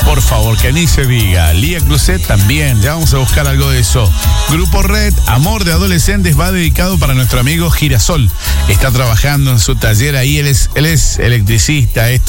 Por favor, que ni se diga. Lía Cruzet también, ya vamos a buscar algo de eso. Grupo Red, Amor de Adolescentes, va dedicado para nuestro amigo Girasol. Está trabajando en su taller ahí, él es electricista, esto